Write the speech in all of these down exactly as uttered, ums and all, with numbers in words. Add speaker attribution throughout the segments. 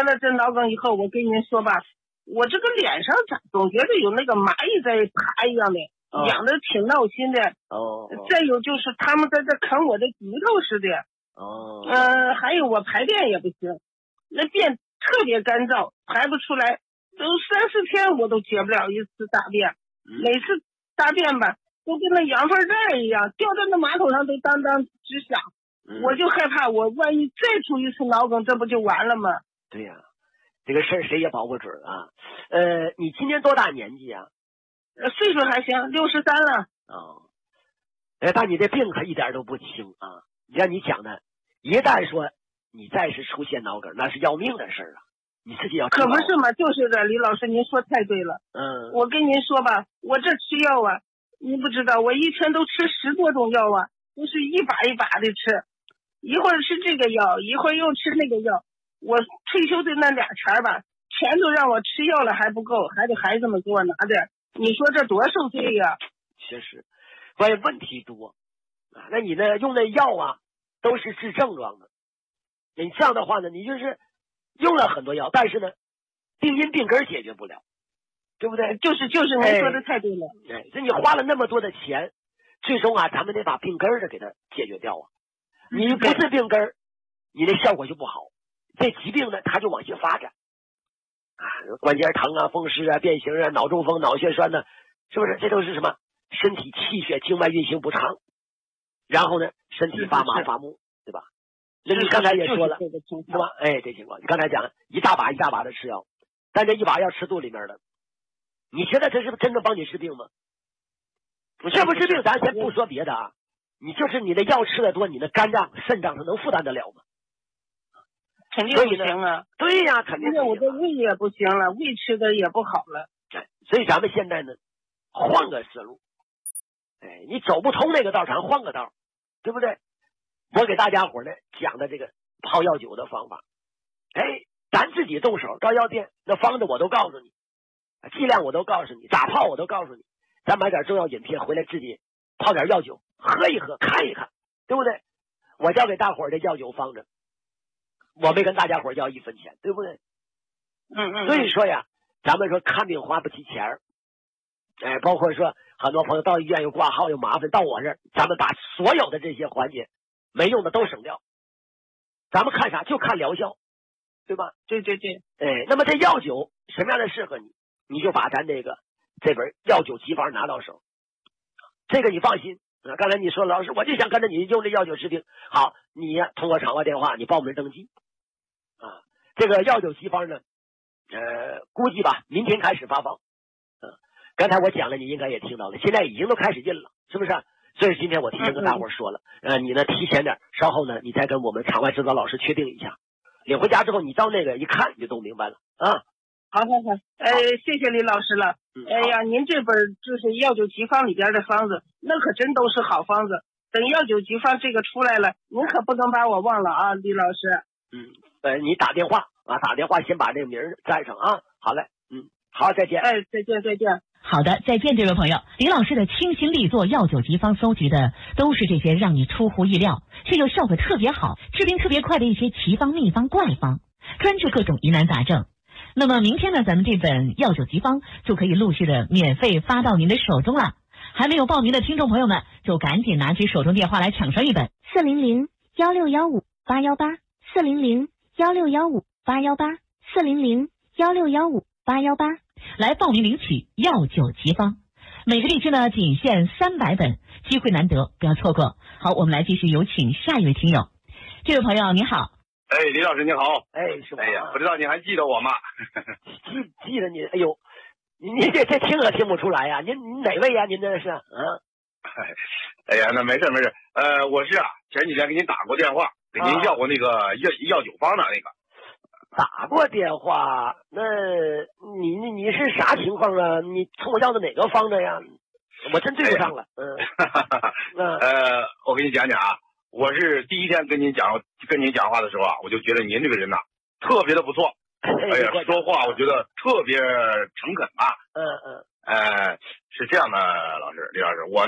Speaker 1: 了这脑梗以后，我跟您说吧，我这个脸上咋总觉得有那个蚂蚁在爬一样的，哦、痒的挺闹心的。哦。再有就是他们在这啃我的骨头似的。哦。嗯、呃，还有我排便也不行，那便特别干燥，排不出来，都三四天我都解不了一次大便，嗯、每次大便吧都跟那羊粪蛋一样，掉在那马桶上都当当直响。嗯、我就害怕我万一再出一次脑梗，这不就完了吗？
Speaker 2: 对呀、啊，这个事儿谁也保不准啊。呃，你今年多大年纪啊？
Speaker 1: 呃，岁数还行，六十三了。
Speaker 2: 哦，哎，但你这病可一点都不轻啊！你看你讲的，一旦说你再是出现脑梗，那是要命的事儿啊！你自己要知道。
Speaker 1: 可不是嘛，就是的，李老师，您说太对了。嗯，我跟您说吧，我这吃药啊，您不知道，我一天都吃十多种药啊，都是一把一把的吃，一会儿吃这个药，一会儿又吃那个药。我退休的那俩钱吧，全都让我吃药了还不够，还得孩子们给我拿点。你说这多受罪呀！
Speaker 2: 确实，关键问题多啊。那你呢？用的药啊，都是治症状的。你这样的话呢，你就是用了很多药，但是呢，病因病根解决不了，对不对？
Speaker 1: 就是就是，您说的太对了。
Speaker 2: 哎，这你花了那么多的钱，最终啊，咱们得把病根的给它解决掉啊。你不治病根，你的效果就不好。这疾病呢，它就往下发展啊，关节疼啊、风湿啊、变形啊、脑中风、脑血栓呢、啊，是不是？这都是什么？身体气血经脉运行不畅，然后呢，身体发麻发木，对吧？那你刚才也说了，是吧？哎，这情况，你刚才讲一大把一大把的吃药，但这一把药吃肚里面的，你觉得这是真的帮你治病吗？这不治病，咱先不说别的啊，你就是你的药吃的多，你的肝脏、肾脏上能负担得了吗？
Speaker 1: 肯定不行啊！
Speaker 2: 对呀、啊，肯定不行、啊。
Speaker 1: 我的胃也不行了，胃吃的也不好了。
Speaker 2: 哎，所以咱们现在呢，换个思路。哎，你走不通那个道上，换个道，对不对？我给大家伙呢讲的这个泡药酒的方法，哎，咱自己动手到药店，那方子我都告诉你，剂量我都告诉你，咋泡我都告诉你。咱买点中药饮片回来自己泡点药酒，喝一喝，看一看，对不对？我教给大伙儿的药酒方子。我没跟大家伙要一分钱，对不对？
Speaker 1: 嗯嗯。
Speaker 2: 所以说呀，咱们说看病花不起钱儿，哎，包括说很多朋友到医院又挂号又麻烦，到我这儿，咱们把所有的这些环节没用的都省掉，咱们看啥？就看疗效，对吧？
Speaker 1: 对对对。
Speaker 2: 哎，那么这药酒什么样的适合你，你就把咱这个这本药酒急方拿到手，这个你放心。啊，刚才你说老师，我就想跟着你用这药酒治病。好，你呀通过场外电话，你报名登记。啊，这个药酒急方呢，呃，估计吧，明天开始发放。嗯、啊，刚才我讲了，你应该也听到了，现在已经都开始印了，是不是？所以今天我提前跟大伙说了，呃，你呢提前点，稍后呢你再跟我们场外指导老师确定一下，领回家之后你到那个一看，你就都明白了啊。
Speaker 1: 好好好，呃，谢谢李老师了。嗯、哎呀，您这本就是药酒急方里边的方子，那可真都是好方子。等药酒急方这个出来了，您可不能把我忘了啊，李老师。
Speaker 2: 嗯，呃，你打电话啊，打电话先把这个名儿占上啊。好嘞，嗯，好，再见。
Speaker 1: 哎，再见，再见。
Speaker 3: 好的，再见，这位朋友。李老师的清新力作药酒急方搜集的都是这些让你出乎意料却又效果特别好、治病特别快的一些奇方、秘方、怪方，专治各种疑难杂症。那么明天呢，咱们这本药酒急方就可以陆续的免费发到您的手中了。还没有报名的听众朋友们，就赶紧拿起手中电话来抢上一本。
Speaker 4: 四零零幺六幺五八幺八，四零零幺六幺五八幺八，四零零幺六幺五八幺八，
Speaker 3: 来报名领取药酒急方。每个地区呢仅限三百本，机会难得，不要错过。好，我们来继续有请下一位听友。这位朋友你好。
Speaker 5: 哎，李老师你好。
Speaker 2: 哎，是吧？
Speaker 5: 哎呀，不知道你还记得我吗？
Speaker 2: 记记得你，哎呦，您这这听可听不出来呀、啊？您您哪位呀、啊？您这是啊？
Speaker 5: 哎呀，那没事没事。呃，我是啊，前几天给您打过电话，给您要过那个药、啊、药酒方的那个。
Speaker 2: 打过电话？那你你你是啥情况啊？你从我要的哪个方子呀？我真对不上了。
Speaker 5: 哎、嗯。呃，我给你讲讲啊。我是第一天跟您讲跟您讲话的时候啊，我就觉得您这个人呐、啊，特别的不错。哎呀，说话我觉得特别诚恳啊。嗯嗯。呃，是这样的，老师，李老师，我呢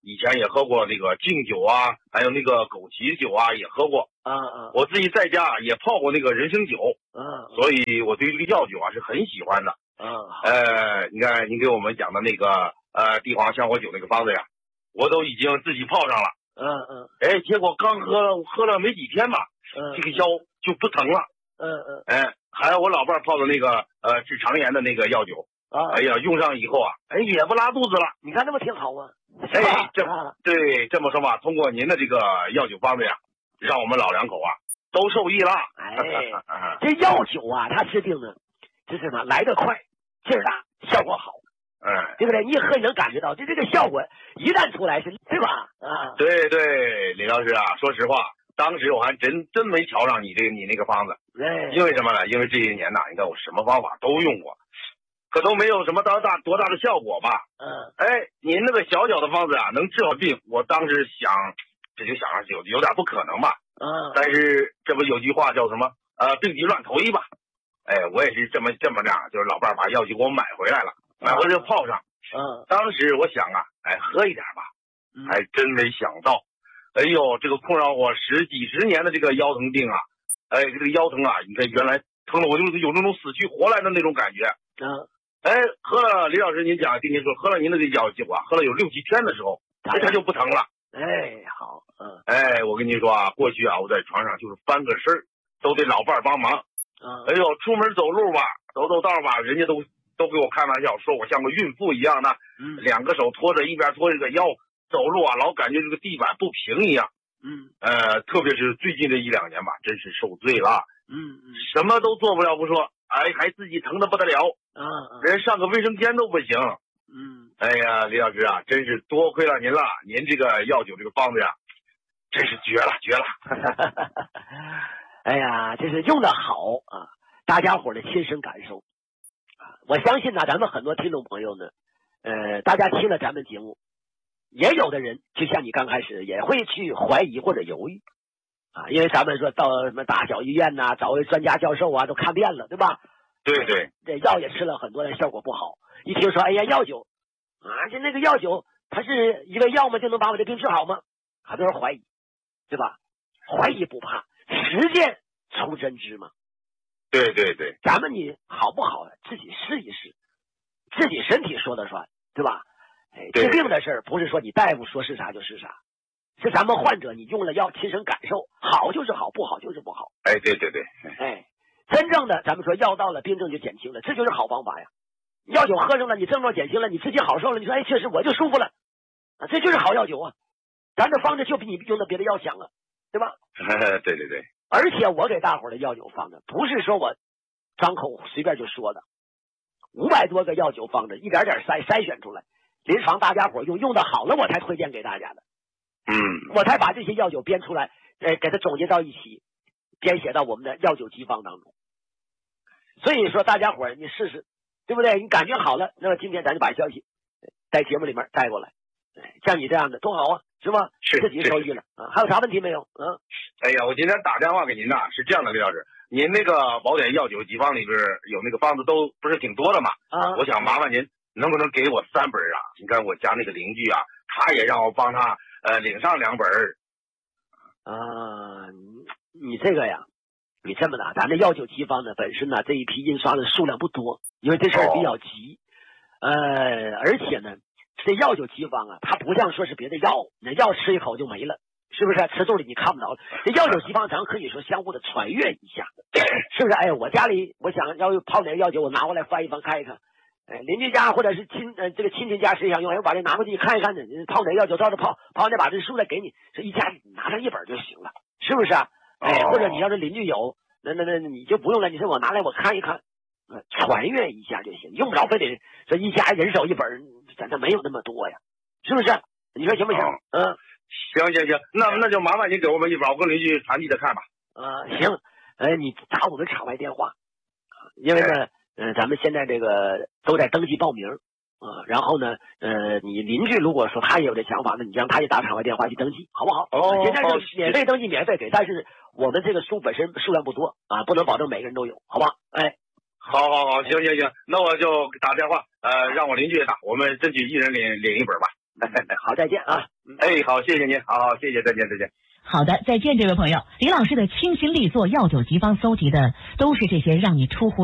Speaker 5: 以前也喝过那个敬酒啊，还有那个枸杞酒啊，也喝过。
Speaker 2: 啊啊，
Speaker 5: 我自己在家也泡过那个人参酒。
Speaker 2: 嗯，
Speaker 5: 所以我对这个药酒啊是很喜欢的。
Speaker 2: 嗯，
Speaker 5: 呃，你看您给我们讲的那个呃地黄香火酒那个方子呀，我都已经自己泡上了。
Speaker 2: 嗯嗯，
Speaker 5: 哎，结果刚喝了喝了没几天吧，
Speaker 2: 嗯，
Speaker 5: 这个腰就不疼了。
Speaker 2: 嗯嗯，
Speaker 5: 哎，还有我老伴儿泡的那个呃治肠炎的那个药酒。
Speaker 2: 啊，
Speaker 5: 哎呀，用上以后啊，哎也不拉肚子了。
Speaker 2: 你看这不挺好吗？
Speaker 5: 哎，这对这么说吧，通过您的这个药酒方子呀，让我们老两口啊都受益了。
Speaker 2: 哎，这药酒啊，它治病呢，这是什么？来得快，劲儿大，效果好。
Speaker 5: 嗯，
Speaker 2: 对不对？你一喝你能感觉到，这这个效果一旦出来是，对吧？啊，
Speaker 5: 对对，李老师啊，说实话，当时我还真真没瞧上你这个你那个方子。
Speaker 2: 哎，
Speaker 5: 因为什么呢？因为这些年呐，你看我什么方法都用过，可都没有什么多大多大的效果吧。
Speaker 2: 嗯，
Speaker 5: 哎，您那个小小的方子啊，能治好病，我当时想，这就想着有有点不可能吧。
Speaker 2: 嗯，
Speaker 5: 但是这不有句话叫什么？呃，病急乱投医吧。哎，我也是这么这么这样，就是老伴儿把药酒给我买回来了，买回来就泡上。
Speaker 2: 嗯，
Speaker 5: 当时我想啊，哎，喝一点吧，
Speaker 2: 嗯、
Speaker 5: 还真没想到，哎呦，这个困扰我十几十年的这个腰疼病啊，哎，这个腰疼啊，你看原来疼了我就是有那种死去活来的那种感觉。
Speaker 2: 嗯，
Speaker 5: 哎，喝了李老师您讲，听您说喝了您的这药酒啊，喝了有六七天的时候，哎，它就不疼了。
Speaker 2: 哎，好，嗯，
Speaker 5: 哎，我跟您说啊，过去啊，我在床上就是翻个身都得老伴儿帮忙。
Speaker 2: 嗯，
Speaker 5: 哎呦，出门走路吧，走走道吧，人家都都给我开玩笑，说我像个孕妇一样的，
Speaker 2: 嗯，
Speaker 5: 两个手托着，一边托着个腰，走路啊，老感觉这个地板不平一样。
Speaker 2: 嗯，
Speaker 5: 呃，特别是最近这一两年吧，真是受罪了。
Speaker 2: 嗯嗯，
Speaker 5: 什么都做不了不说，哎，还自己疼得不得了。
Speaker 2: 嗯嗯，
Speaker 5: 连上个卫生间都不行。
Speaker 2: 嗯，
Speaker 5: 哎呀，李老师啊，真是多亏了您了，您这个药酒这个方子呀，真是绝了绝了。
Speaker 2: 哎呀，这是用的好啊，大家伙的亲身感受啊！我相信呢，咱们很多听众朋友呢，呃，大家听了咱们节目，也有的人就像你刚开始也会去怀疑或者犹豫啊，因为咱们说到什么大小医院呐、找位专家教授啊，都看遍了，对吧？
Speaker 5: 对对，
Speaker 2: 这药也吃了很多的，效果不好。一听说，哎呀，药酒啊，这那个药酒，它是一味药吗？就能把我这病治好吗？很多人怀疑，对吧？怀疑不怕。实践出真知嘛，
Speaker 5: 对对对，
Speaker 2: 咱们你好不好自己试一试，自己身体说了算，对吧？哎，治病的事儿不是说你大夫说是啥就是啥，是咱们患者你用了药亲身感受，好就是好，不好就是不好。
Speaker 5: 哎，对对对，
Speaker 2: 哎，真正的咱们说药到了，病症就减轻了，这就是好方法呀。药酒喝上了，你症状减轻了，你自己好受了，你说哎，确实我就舒服了，啊，这就是好药酒啊。咱这方子就比你用的别的药强啊。对吧？
Speaker 5: 对对对，
Speaker 2: 而且我给大伙儿的药酒方子，不是说我张口随便就说的，五百多个药酒方子，一点点筛筛选出来，临床大家伙用用的好了，我才推荐给大家的。
Speaker 5: 嗯，
Speaker 2: 我才把这些药酒编出来，呃，给它总结到一起，编写到我们的药酒集方当中。所以说，大家伙儿你试试，对不对？你感觉好了，那么今天咱就把消息在节目里面带过来，像你这样的多好啊！是吧？
Speaker 5: 是
Speaker 2: 自己受益了啊！还有啥问题没有？嗯，
Speaker 5: 哎呀，我今天打电话给您呐，是这样的，李老师，您那个宝典药酒集方里边有那个方子都不是挺多的嘛？
Speaker 2: 啊，
Speaker 5: 我想麻烦您能不能给我三本啊？你看我家那个邻居啊，他也让我帮他呃领上两本。
Speaker 2: 啊，你你这个呀，你这么的，咱这药酒集方呢，本身呢这一批印刷的数量不多，因为这事儿比较急，哦、呃，而且呢。这药酒集方啊，它不像说是别的药，那药吃一口就没了，是不是？吃肚里你看不着了。这药酒集方，咱可以说相互的传阅一下，是不是？哎，我家里我想要泡点药酒，我拿过来翻一翻看一看。哎，邻居家或者是亲呃这个亲戚家谁想用，哎，我把这拿过去看一看呢，泡点药酒照着泡，泡完再把这书再给你，这一家拿上一本就行了，是不是啊？哎，或者你要是邻居有，那那那你就不用了，你说我拿来我看一看。呃，传阅一下就行，用不着非得这一家人手一本，咱这没有那么多呀，是不是？你说行不行？嗯，
Speaker 5: 嗯行行行，那那就麻烦你给我们一本，我跟邻居传递着看吧。
Speaker 2: 呃，行，呃，你打我们场外电话，因为呢，呃，咱们现在这个都在登记报名啊、呃，然后呢，呃，你邻居如果说他也有这想法，那你让他也打场外电话去登记，好不好？
Speaker 5: 哦，
Speaker 2: 现在是免费登记，免费给，但是我们这个书本身数量不多啊，不能保证每个人都有，好吧？哎。
Speaker 5: 好好好，行行行，那我就打电话，呃，让我邻居也打，我们争取一人领领一本吧。
Speaker 2: 好，再见啊。
Speaker 5: 哎，好，谢谢您，好好，谢谢，再见，再见。
Speaker 3: 好的，再见，这位朋友。李老师的清新力作药酒急方搜集的都是这些让你出乎